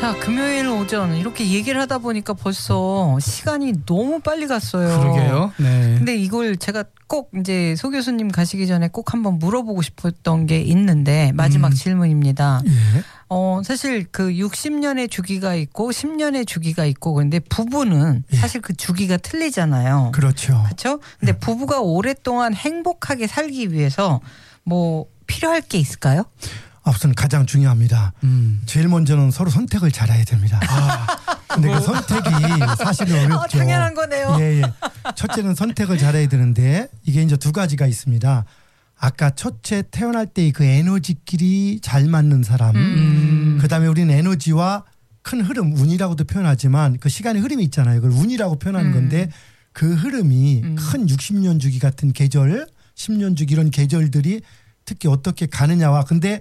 자, 금요일 오전 이렇게 얘기를 하다 보니까 벌써 시간이 너무 빨리 갔어요. 그러게요. 네. 근데 이걸 제가 꼭 이제 소 교수님 가시기 전에 꼭 한번 물어보고 싶었던 게 있는데 마지막 질문입니다. 예. 사실 그 60년의 주기가 있고 10년의 주기가 있고 그런데 부부는 사실 그 주기가 틀리잖아요. 그렇죠. 그렇죠? 근데 부부가 오랫동안 행복하게 살기 위해서 뭐 필요할 게 있을까요? 우선 가장 중요합니다. 제일 먼저는 서로 선택을 잘해야 됩니다. 근데 그 선택이 사실은 어렵죠. 당연한 거네요. 예. 첫째는 선택을 잘해야 되는데 이게 이제 두 가지가 있습니다. 아까 첫째 태어날 때 그 에너지끼리 잘 맞는 사람. 그다음에 우리는 에너지와 큰 흐름, 운이라고도 표현하지만 그 시간의 흐름이 있잖아요. 그걸 운이라고 표현하는 건데 그 흐름이 큰 60년 주기 같은 계절, 10년 주기 이런 계절들이 특히 어떻게 가느냐와 근데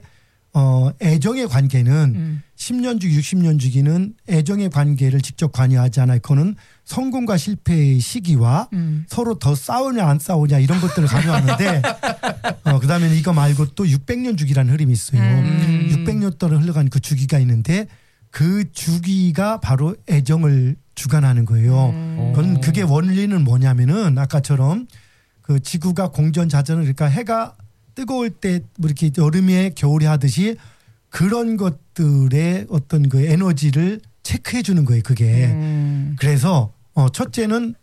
애정의 관계는 10년 주기, 60년 주기는 애정의 관계를 직접 관여하지 않아요. 그거는 성공과 실패의 시기와 서로 더 싸우냐 안 싸우냐 이런 것들을 관여하는데 그다음에 이거 말고 또 600년 주기라는 흐름이 있어요. 600년 동안 흘러간 그 주기가 있는데 그 주기가 바로 애정을 주관하는 거예요. 그게 원리는 뭐냐면은 아까처럼 그 지구가 공전자전을 그러니까 해가 뜨거울 때 뭐 이렇게 여름에 겨울에 하듯이 그런 것들의 어떤 그 에너지를 체크해 주는 거예요. 그게. 그래서 첫째는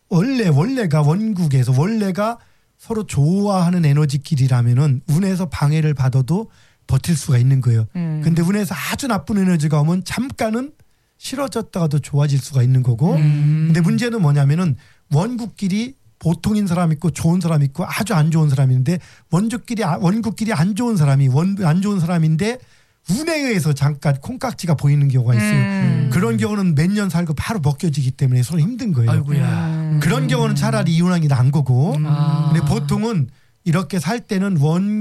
원래가 원국에서 원래가 서로 좋아하는 에너지끼리라면은 운에서 방해를 받아도 버틸 수가 있는 거예요. 근데 운에서 아주 나쁜 에너지가 오면 잠깐은 싫어졌다가도 좋아질 수가 있는 거고. 근데 문제는 뭐냐면은 원국끼리 보통인 사람 있고 좋은 사람 있고 아주 안 좋은 사람인데 원국끼리 안 좋은 사람이 안 좋은 사람인데 운에 의해서 잠깐 콩깍지가 보이는 경우가 있어요. 그런 경우는 몇 년 살고 바로 벗겨지기 때문에 서로 힘든 거예요. 아이고야. 그런 경우는 차라리 이혼하는 게 나은 거고. 근데 보통은 이렇게 살 때는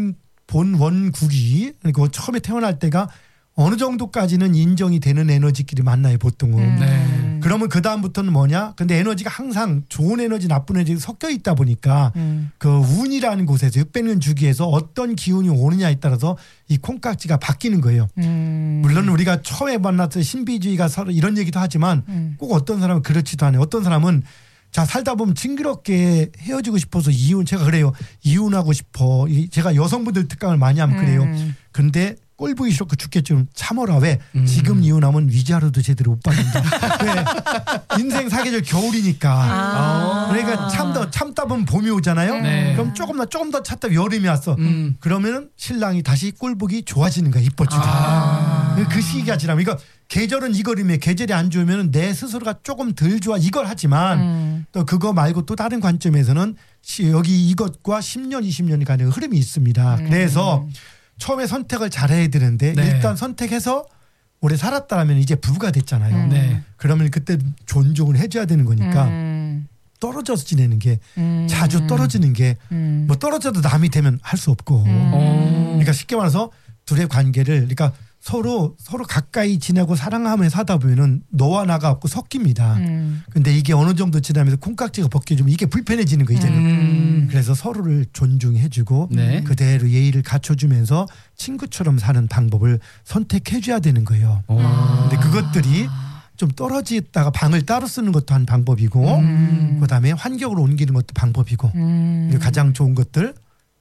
원국이 그러니까 처음에 태어날 때가 어느 정도까지는 인정이 되는 에너지끼리 만나요 보통은. 네. 그러면 그 다음부터는 뭐냐? 근데 에너지가 항상 좋은 에너지 나쁜 에너지 섞여 있다 보니까 그 운이라는 곳에서 600년 주기에서 어떤 기운이 오느냐에 따라서 이 콩깍지가 바뀌는 거예요. 물론 우리가 처음에 만났을 때 신비주의가 서로 이런 얘기도 하지만 꼭 어떤 사람은 그렇지도 않아요. 어떤 사람은 자 살다 보면 징그럽게 헤어지고 싶어서 제가 그래요. 이혼하고 싶어. 제가 여성분들 특강을 많이 하면 그래요. 근데 꼴 보기 싫고 죽겠지만 참어라. 왜? 지금 이혼하면 위자료도 제대로 못 받는다. 왜? 인생 사계절 겨울이니까. 그러니까 참다 보면 봄이 오잖아요. 네. 그럼 조금 더 참다 여름이 왔어. 그러면은 신랑이 다시 꼴 보기 좋아지는 거야. 이뻐지고. 그 시기가 지나면 그러니까 계절은 이거리면 계절이 안 좋으면 내 스스로가 조금 덜 좋아 이걸 하지만 또 그거 말고 또 다른 관점에서는 여기 이것과 10년 20년이 가는 흐름이 있습니다. 그래서 처음에 선택을 잘해야 되는데 일단 선택해서 오래 살았다라면 이제 부부가 됐잖아요. 그러면 그때 존중을 해줘야 되는 거니까 떨어져서 지내는 게 자주 떨어지는 게 뭐 떨어져도 남이 되면 할 수 없고 그러니까 쉽게 말해서 둘의 관계를 그러니까 서로 가까이 지내고 사랑하면서 하다 보면은 너와 나가 없고 섞입니다. 근데 이게 어느 정도 지나면서 콩깍지가 벗겨지면 이게 불편해지는 거 이제는. 그래서 서로를 존중해주고 그대로 예의를 갖춰주면서 친구처럼 사는 방법을 선택해줘야 되는 거예요. 근데 그것들이 좀 떨어지다가 방을 따로 쓰는 것도 한 방법이고 그다음에 환경으로 옮기는 것도 방법이고 가장 좋은 것들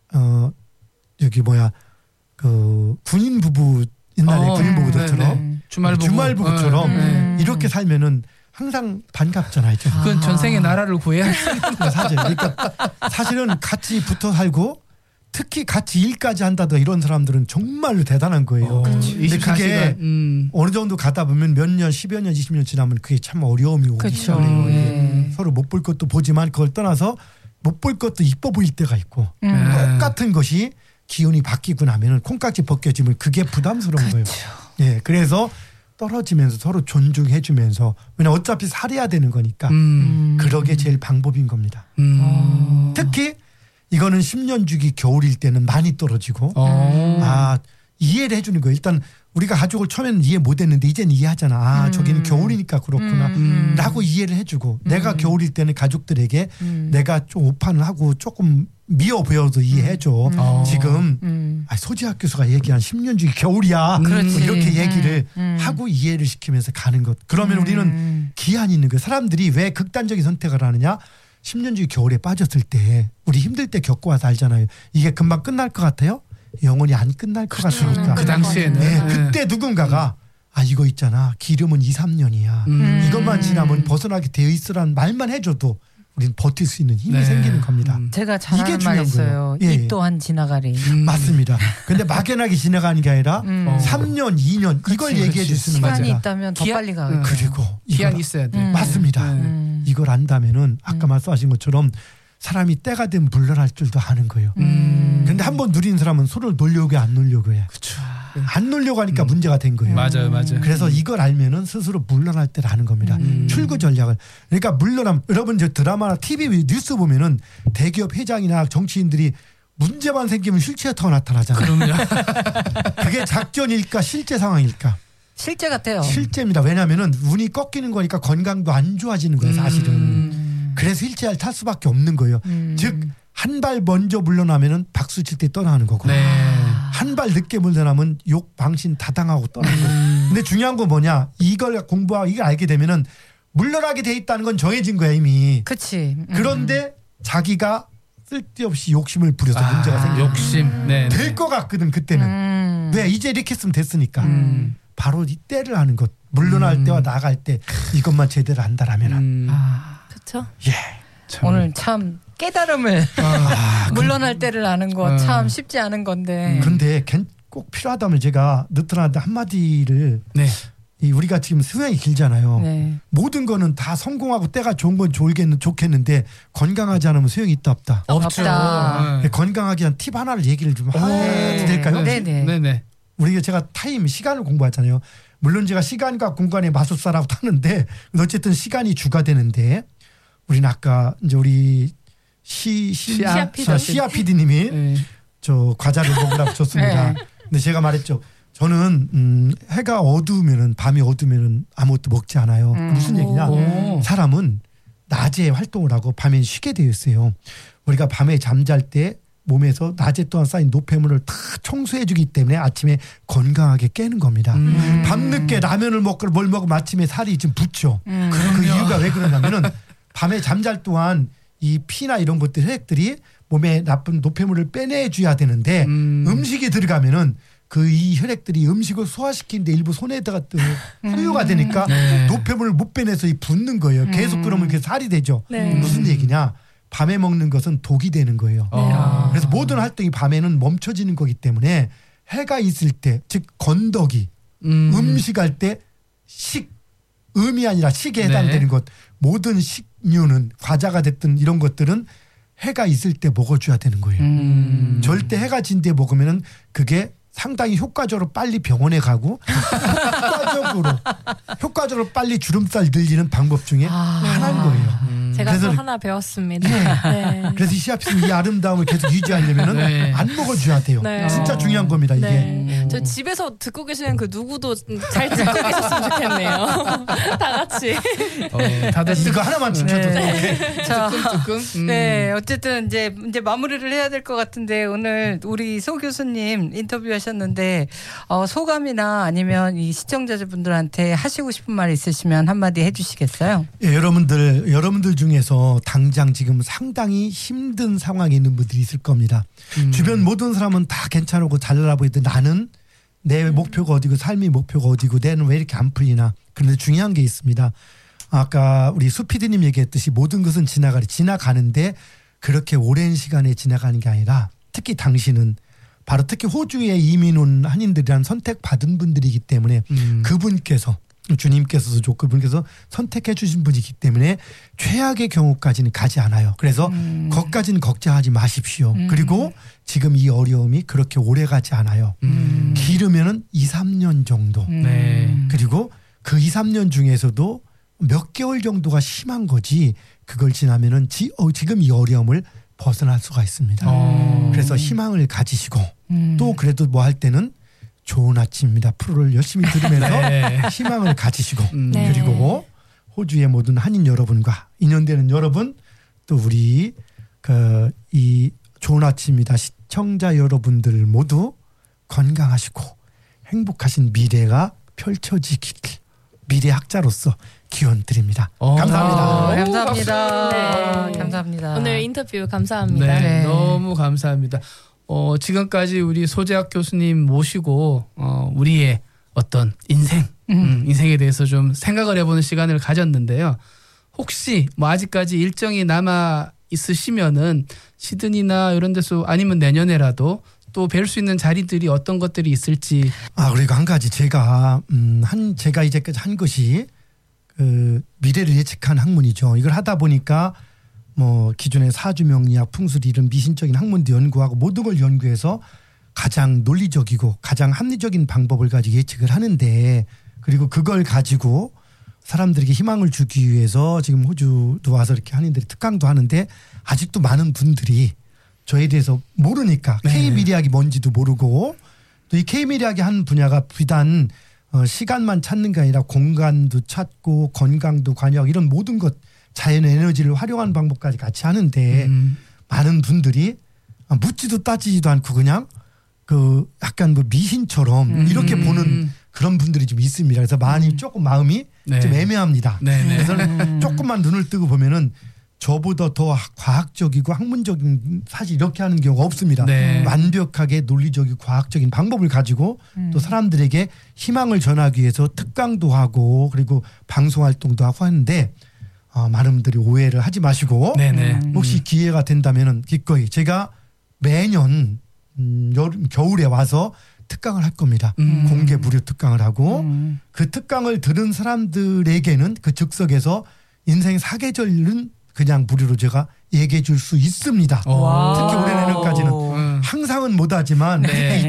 그 군인 부부 옛날에 군인 부부들처럼 주말부부처럼 이렇게 살면은 항상 반갑잖아요. 그건 전생에 나라를 구해야 사실 그러니까 사실은 같이 붙어 살고 특히 같이 일까지 한다더 이런 사람들은 정말로 대단한 거예요. 근데 그게 어느 정도 가다 보면 몇 년, 10여 년, 20년 지나면 그게 참 어려움이 오기 시작해요. 서로 못 볼 것도 보지만 그걸 떠나서 못 볼 것도 이뻐 보일 때가 있고 똑같은 것이 기운이 바뀌고 나면은 콩깍지 벗겨지면 그게 부담스러운 거예요. 예, 그래서 떨어지면서 서로 존중해주면서 왜냐면 어차피 살아야 되는 거니까 그러게 제일 방법인 겁니다. 특히 이거는 10년 주기 겨울일 때는 많이 떨어지고 이해를 해주는 거예요. 일단 우리가 가족을 처음에는 이해 못했는데 이제는 이해하잖아. 아 저기는 겨울이니까 그렇구나 라고 이해를 해주고 내가 겨울일 때는 가족들에게 내가 좀 오판을 하고 조금 미워 보여도 이해해줘. 지금 소지학 교수가 얘기한 10년 중에 겨울이야. 뭐 이렇게 얘기를 하고 이해를 시키면서 가는 것. 그러면 우리는 기한이 있는 거예요. 사람들이 왜 극단적인 선택을 하느냐. 10년 중에 겨울에 빠졌을 때 우리 힘들 때 겪고 와서 알잖아요. 이게 금방 끝날 것 같아요? 영원히 안 끝날 것 같으니까. 그 당시에는. 네, 그때 누군가가 이거 있잖아. 기름은 2, 3년이야. 이것만 지나면 벗어나게 되어 있으라는 말만 해줘도 우리는 버틸 수 있는 힘이 생기는 겁니다. 제가 잘하는 이게 말 중요한 있어요. 거예요. 이 또한 지나가리. 맞습니다. 근데 막연하게 지나가는 게 아니라 3년, 2년 이걸 얘기해 줄 수 있는 시간이 거죠. 있다면 더 빨리 가요. 그리고 기한이 있어야 돼. 맞습니다. 이걸 안다면은 아까 말씀하신 것처럼 사람이 때가 되면 물러날 줄도 아는 거예요. 그런데 한번 누린 사람은 손을 놀려고 안 놀려고 해. 그렇죠. 안 놀려고 하니까 문제가 된 거예요. 맞아요. 그래서 이걸 알면은 스스로 물러날 때를 아는 겁니다. 출구 전략을. 그러니까 여러분 저 드라마나 TV 뉴스 보면은 대기업 회장이나 정치인들이 문제만 생기면 휠체어 나타나잖아요. 그럼요. 그게 작전일까 실제 상황일까? 실제 같아요. 실제입니다. 왜냐하면은 운이 꺾이는 거니까 건강도 안 좋아지는 거예요. 사실은. 그래서 휠체어를 탈 수밖에 없는 거예요. 즉 한 발 먼저 물러나면은 박수 칠 때 떠나는 거고 한 발 늦게 물러나면 욕 방신 다당하고 떠나는 거예요. 근데 중요한 건 뭐냐? 이걸 공부하고 이걸 알게 되면은 물러나게 돼 있다는 건 정해진 거야 이미. 그렇지. 그런데 자기가 쓸데없이 욕심을 부려서 문제가 생겨. 욕심. 될 것 같거든 그때는. 왜 이제 이렇게 했으면 됐으니까. 바로 이 때를 아는 것. 물러날 때와 나갈 때 이것만 제대로 안다라면. 그렇죠. 예. 오늘 참 깨달음을 물러날 때를 아는 거 참 쉽지 않은 건데. 근데 꼭 필요하다면 제가 느트나한테 한마디를 우리가 지금 수명이 길잖아요. 모든 거는 다 성공하고 때가 좋은 건 좋겠는데 건강하지 않으면 소용이 있다 없다. 없다. 건강하기 위한 팁 하나를 얘기를 좀 해도 될까요? 네네. 우리가 제가 시간을 공부하잖아요. 물론 제가 시간과 공간의 마술사라고 하는데 어쨌든 시간이 주가 되는데 우리는 아까 이제 우리 시아 PD님이 저 과자를 먹으라고 줬습니다. 근데 제가 말했죠. 저는 해가 어두우면은 밤이 어두우면은 아무것도 먹지 않아요. 무슨 얘기냐? 사람은 낮에 활동을 하고 밤에 쉬게 되어 있어요. 우리가 밤에 잠잘 때 몸에서 낮에 또한 쌓인 노폐물을 다 청소해주기 때문에 아침에 건강하게 깨는 겁니다. 밤늦게 라면을 먹고 뭘 먹으면 아침에 살이 좀 붙죠. 그 이유가 왜 그러냐면은 밤에 잠잘 동안 이 피나 이런 것들 혈액들이 몸에 나쁜 노폐물을 빼내줘야 되는데 음식이 들어가면은 그 이 혈액들이 음식을 소화시키는데 일부 손에다가 소요가 되니까 노폐물을 못 빼내서 이 붓는 거예요. 계속 그러면 그게 살이 되죠. 무슨 얘기냐? 밤에 먹는 것은 독이 되는 거예요. 그래서 모든 활동이 밤에는 멈춰지는 거기 때문에 해가 있을 때, 즉 건더기, 음식할 때 음이 아니라 식에 해당되는 것, 모든 식류는 과자가 됐든 이런 것들은 해가 있을 때 먹어줘야 되는 거예요. 절대 해가 진 데 먹으면은 그게 상당히 효과적으로 빨리 병원에 가고 효과적으로 빨리 주름살 늘리는 방법 중에 하나인 거예요. 제가 또 하나 배웠습니다. 그래서 이 시아피스는 이 아름다움을 계속 유지하려면 안 먹어줘야 돼요. 진짜 중요한 겁니다. 이게. 저 집에서 듣고 계시는 그 누구도 잘 듣고 계셨으면 좋겠네요. 다 같이. 다들 이거 하나만 지켜도 자, 뜨끔. 어쨌든 이제 마무리를 해야 될 것 같은데 오늘 우리 소 교수님 인터뷰하셨는데 소감이나 아니면 이 시청자분들한테 하시고 싶은 말 있으시면 한마디 해주시겠어요? 예, 여러분들 중에서 당장 지금 상당히 힘든 상황에 있는 분들이 있을 겁니다. 주변 모든 사람은 다 괜찮고 잘 나라 보이는데 나는 내 목표가 어디고 삶의 목표가 어디고 내는 왜 이렇게 안 풀리나. 그런데 중요한 게 있습니다. 아까 우리 수 PD님 얘기했듯이 모든 것은 지나가는데 그렇게 오랜 시간에 지나가는 게 아니라 특히 당신은 바로 특히 호주에 이민 온 한인들이란 선택받은 분들이기 때문에 그분께서 주님께서도 좋고 그분께서 선택해 주신 분이기 때문에 최악의 경우까지는 가지 않아요. 그래서 거기까지는 걱정하지 마십시오. 그리고 지금 이 어려움이 그렇게 오래 가지 않아요. 길으면은 2, 3년 정도. 그리고 그 2, 3년 중에서도 몇 개월 정도가 심한 거지 그걸 지나면은 지금 이 어려움을 벗어날 수가 있습니다. 그래서 희망을 가지시고 또 그래도 뭐 할 때는 좋은 아침입니다. 프로를 열심히 들으면서 네. 희망을 가지시고 네. 그리고 호주의 모든 한인 여러분과 인연되는 여러분 또 우리 이 좋은 아침입니다. 시청자 여러분들 모두 건강하시고 행복하신 미래가 펼쳐지길 미래 학자로서 기원 드립니다. 감사합니다. 감사합니다. 네. 감사합니다. 오늘 인터뷰 감사합니다. 네, 네. 너무 감사합니다. 지금까지 우리 소재학 교수님 모시고 우리의 어떤 인생에 대해서 좀 생각을 해보는 시간을 가졌는데요. 혹시 뭐 아직까지 일정이 남아 있으시면은 시드니나 이런 데서 아니면 내년에라도 또 뵐 수 있는 자리들이 어떤 것들이 있을지. 그리고 한 가지 제가 제가 이제까지 한 것이 미래를 예측한 학문이죠. 이걸 하다 보니까 뭐 기존의 사주명리학, 풍수리 이런 미신적인 학문도 연구하고 모든 걸 연구해서 가장 논리적이고 가장 합리적인 방법을 가지고 예측을 하는데 그리고 그걸 가지고 사람들에게 희망을 주기 위해서 지금 호주도 와서 이렇게 한인들이 특강도 하는데 아직도 많은 분들이 저에 대해서 모르니까 네. K미래학이 뭔지도 모르고 또 이 K미래학이 한 분야가 비단 시간만 찾는 게 아니라 공간도 찾고 건강도 관여하고 이런 모든 것 자연의 에너지를 활용하는 방법까지 같이 하는데 많은 분들이 묻지도 따지지도 않고 그냥 약간 뭐 미신처럼 이렇게 보는 그런 분들이 좀 있습니다. 그래서 많이 조금 마음이 네. 좀 애매합니다. 네, 네. 그래서 조금만 눈을 뜨고 보면은 저보다 더 과학적이고 학문적인 사실 이렇게 하는 경우가 없습니다. 네. 완벽하게 논리적이고 과학적인 방법을 가지고 또 사람들에게 희망을 전하기 위해서 특강도 하고 그리고 방송 활동도 하고 하는데 많은 분들이 오해를 하지 마시고 네네. 혹시 기회가 된다면은 기꺼이 제가 매년 겨울에 와서 특강을 할 겁니다. 공개 무료 특강을 하고 그 특강을 들은 사람들에게는 그 즉석에서 인생 사계절은 그냥 무료로 제가 얘기해 줄 수 있습니다. 특히 올해 내년까지는 항상은 못하지만 네.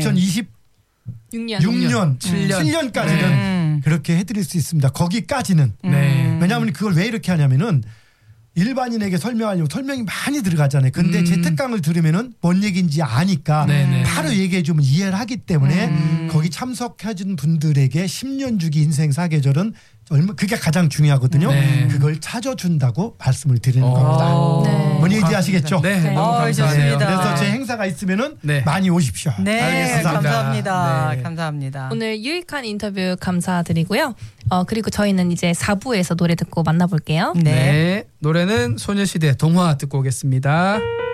2026년 7년까지는 그렇게 해드릴 수 있습니다. 거기까지는. 네. 왜냐하면 그걸 왜 이렇게 하냐면은 일반인에게 설명하려면 설명이 많이 들어가잖아요. 근데 제 특강을 들으면은 뭔 얘기인지 아니까 네네. 바로 얘기해 주면 이해를 하기 때문에 거기 참석해 준 분들에게 10년 주기 인생 사계절은 그게 가장 중요하거든요. 네. 그걸 찾아준다고 말씀을 드리는 겁니다. 네. 뭔지 아시겠죠? 네, 너무 감사해요. 좋습니다. 그래서 제 행사가 있으면은 네. 많이 오십시오. 네, 알겠습니다. 감사합니다. 네. 감사합니다. 오늘 유익한 인터뷰 감사드리고요. 그리고 저희는 이제 4부에서 노래 듣고 만나볼게요. 네. 네. 노래는 소녀시대 동화 듣고 오겠습니다.